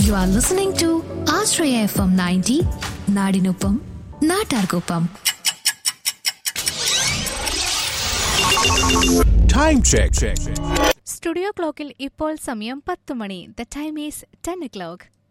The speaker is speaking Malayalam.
You are listening to Ashraya FM 90, നാടിനൊപ്പം നാട്ടാർക്കൊപ്പം. Time check. സ്റ്റുഡിയോ ക്ലോക്കിൽ ഇപ്പോൾ സമയം 10 മണി. The time is 10 o'clock.